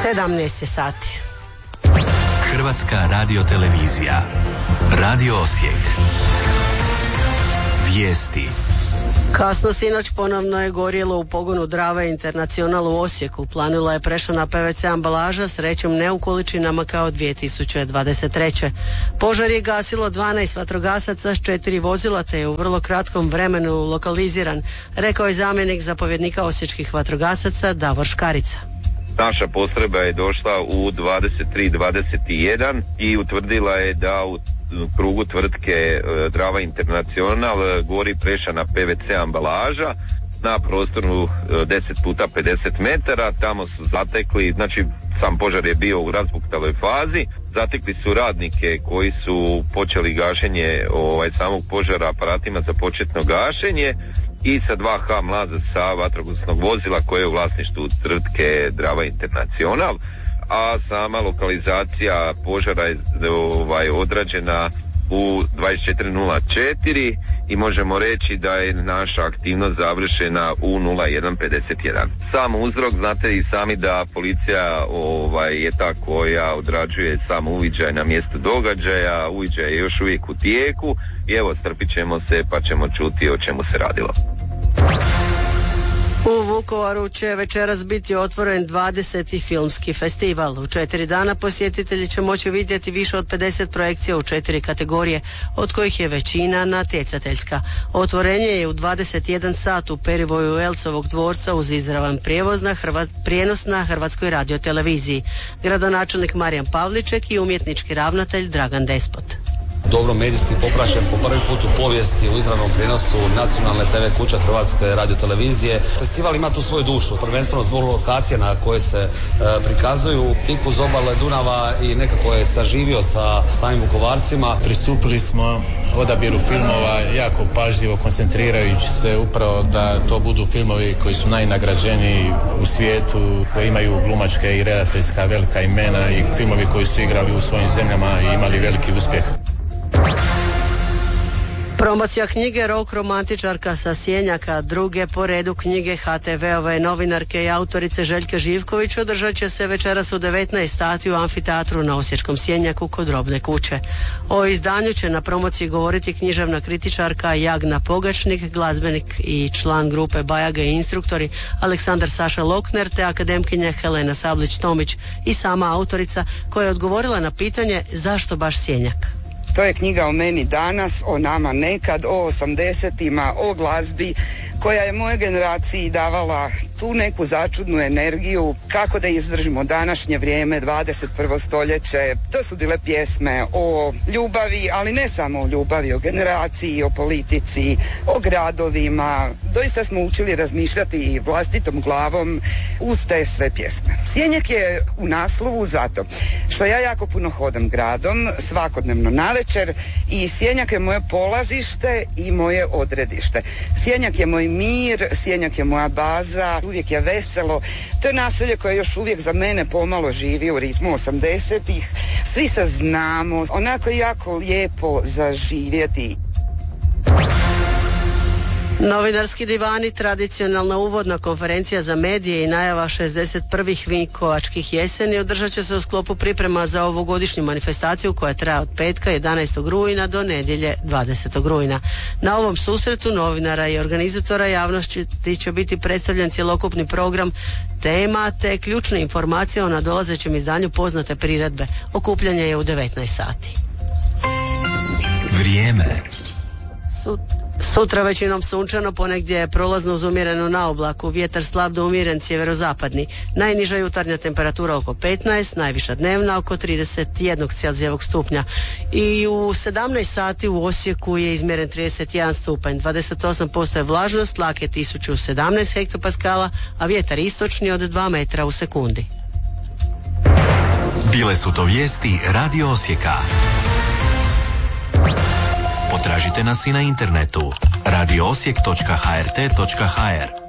17 sati. Hrvatska radiotelevizija. Radio Osijek. Vijesti. Kasno sinoć ponovno je gorjelo u pogonu Drava International u Osijeku. Planula je prešla na PVC ambalaža, srećom ne u količinama kao 2023. Požar je gasilo 12 vatrogasaca s 4 vozila te je u vrlo kratkom vremenu lokaliziran, rekao je zamjenik zapovjednika osječkih vatrogasaca Davor Škarica. Naša postrojba je došla u 23:21 i utvrdila je da u krugu tvrtke Drava International gori prešana PVC ambalaža na prostoru 10x50 metara. Tamo su zatekli, znači sam požar je bio u razbuktaloj fazi, zatekli su radnike koji su počeli gašenje samog požara aparatima za početno gašenje i sa 2H mlaza sa vatrogasnog vozila koje je u vlasništvu tvrtke Drava International, a sama lokalizacija požara je odrađena u 24:04 i možemo reći da je naša aktivnost završena u 01:51. Sam uzrok, znate i sami da policija je ta koja odrađuje samo uviđaj na mjestu događaja. Uviđaj je još uvijek u tijeku i evo strpit ćemo se pa ćemo čuti o čemu se radilo. U Vukovaru će večeras biti otvoren 20. filmski festival. U 4 dana posjetitelji će moći vidjeti više od 50 projekcija u 4 kategorije, od kojih je većina natjecateljska. Otvorenje je u 21 sat u perivoju Elcovog dvorca uz izravan prijenos na Hrvatskoj radioteleviziji. Gradonačelnik Marijan Pavliček i umjetnički ravnatelj Dragan Despot. Dobro medijski popraćen po prvi put u povijesti u izravnom prijenosu nacionalne TV kuće Hrvatske radiotelevizije. Festival ima tu svoju dušu, prvenstveno zbog lokacije na koje se prikazuju. Tik uz obale Dunava i nekako je saživio sa samim Vukovarcima. Pristupili smo odabiru filmova jako pažljivo, koncentrirajući se upravo da to budu filmovi koji su najnagrađeniji u svijetu, koji imaju glumačke i redateljska velika imena i filmovi koji su igrali u svojim zemljama i imali veliki uspjeh. Promocija knjige Rok romantičarka sa Sjenjaka, druge po redu knjige HTV-ove novinarke i autorice Željke Živković održat će se večeras u 19 sati u amfiteatru na Osječkom Sjenjaku kod Robne kuće. O izdanju će na promociji govoriti književna kritičarka Jagna Pogačnik, glazbenik i član grupe Bajaga i instruktori Aleksandar Saša Lokner te akademkinja Helena Sablić-Tomić i sama autorica koja je odgovorila na pitanje zašto baš Sjenjak. To je knjiga o meni danas, o nama nekad, o 80-ima, o glazbi koja je mojoj generaciji davala tu neku začudnu energiju kako da izdržimo današnje vrijeme, 21. stoljeće. To su bile pjesme o ljubavi, ali ne samo o ljubavi, o generaciji, o politici, o gradovima. Doista smo učili razmišljati vlastitom glavom uz te sve pjesme. Sjenjak je u naslovu zato što ja jako puno hodam gradom, svakodnevno navečer, i Sjenjak je moje polazište i moje odredište. Sjenjak je moj mir, Sjenjak je moja baza, uvijek je veselo. To je naselje koje još uvijek za mene pomalo živi u ritmu 80-ih. Svi se znamo, onako jako lijepo zaživjeti. Novinarski divani, tradicionalna uvodna konferencija za medije i najava 61. Vinkovačkih jeseni održat će se u sklopu priprema za ovogodišnju manifestaciju koja traje od petka 11. rujna do nedjelje 20. rujna. Na ovom susretu novinara i organizatora javnosti će biti predstavljen cjelokupni program tema te ključne informacije o nadolazećem izdanju poznate priredbe. Okupljanje je u 19 sati. Vrijeme. Sutra većinom sunčano, ponegdje je prolazno uz umjerenu naoblaku, vjetar slab do umjeren sjeverozapadni. Najniža jutarnja temperatura oko 15, najviša dnevna oko 31 celzijevog stupnja. I u 17 sati u Osijeku je izmjeren 31 stupanj, 28% je vlažnost, tlak je 1017 hektopaskala, a vjetar istočni od 2 metra u sekundi. Bile su to vijesti Radio Osijeka. Potražite nas i na internetu radioosijek.hrt.hr.